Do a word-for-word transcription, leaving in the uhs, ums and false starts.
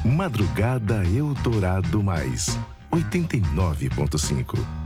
Madrugada Eldorado Mais, oitenta e nove ponto cinco.